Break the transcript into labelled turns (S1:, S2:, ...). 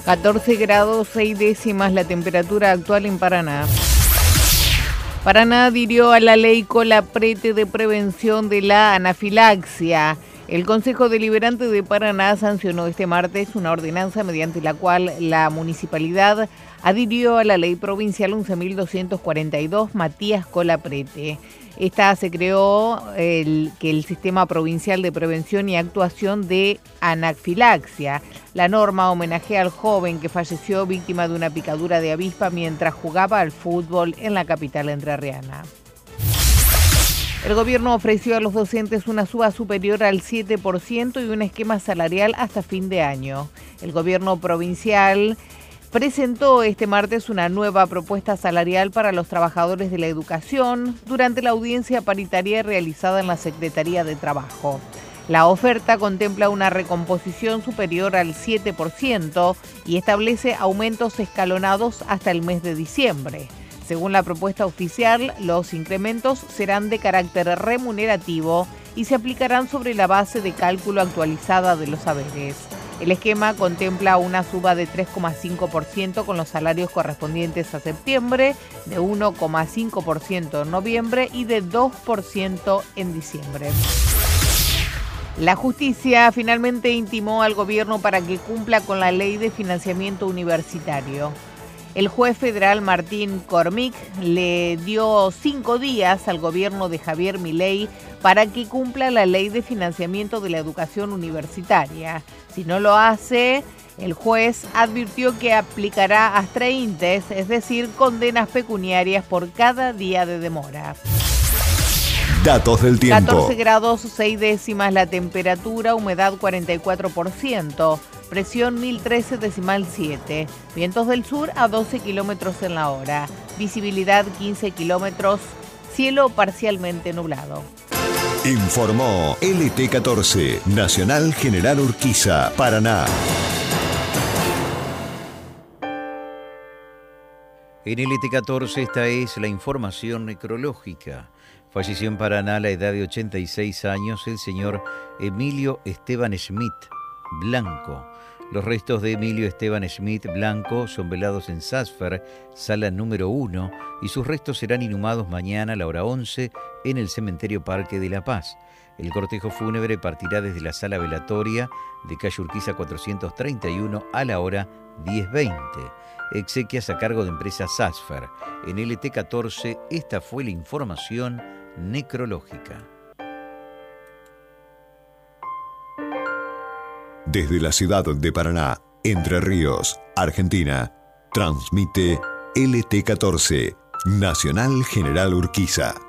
S1: 14 grados 6 décimas la temperatura actual en Paraná. Paraná adhirió a la ley Colaprete de prevención de la anafilaxia. El Consejo Deliberante de Paraná sancionó este martes una ordenanza mediante la cual la municipalidad adhirió a la ley provincial 11.242 Matías Colaprete. Esta se creó el Sistema Provincial de Prevención y Actuación de Anafilaxia. La norma homenajea al joven que falleció víctima de una picadura de avispa mientras jugaba al fútbol en la capital entrerriana. El gobierno ofreció a los docentes una suba superior al 7% y un esquema salarial hasta fin de año. El gobierno provincial presentó este martes una nueva propuesta salarial para los trabajadores de la educación durante la audiencia paritaria realizada en la Secretaría de Trabajo. La oferta contempla una recomposición superior al 7% y establece aumentos escalonados hasta el mes de diciembre. Según la propuesta oficial, los incrementos serán de carácter remunerativo y se aplicarán sobre la base de cálculo actualizada de los saberes. El esquema contempla una suba de 3,5% con los salarios correspondientes a septiembre, de 1,5% en noviembre y de 2% en diciembre. La justicia finalmente intimó al gobierno para que cumpla con la ley de financiamiento universitario. El juez federal Martín Cormick le dio 5 días al gobierno de Javier Milei para que cumpla la ley de financiamiento de la educación universitaria. Si no lo hace, el juez advirtió que aplicará astraíntes, es decir, condenas pecuniarias por cada día de demora.
S2: Datos del tiempo.
S1: 14 grados 6 décimas la temperatura, humedad 44%. Presión 1013,7. Vientos del sur a 12 kilómetros en la hora. Visibilidad 15 kilómetros. Cielo parcialmente nublado.
S2: Informó LT14, Nacional General Urquiza, Paraná.
S3: En LT14 esta es la información necrológica. Falleció en Paraná a la edad de 86 años el señor Emilio Esteban Schmidt Blanco. Los restos de Emilio Esteban Schmidt Blanco son velados en Sasfer, sala número 1, y sus restos serán inhumados mañana a la hora 11 en el Cementerio Parque de La Paz. El cortejo fúnebre partirá desde la sala velatoria de calle Urquiza 431 a la hora 10:20. Exequias a cargo de empresa Sasfer. En LT14 esta fue la información necrológica.
S2: Desde la ciudad de Paraná, Entre Ríos, Argentina, transmite LT14, Nacional General Urquiza.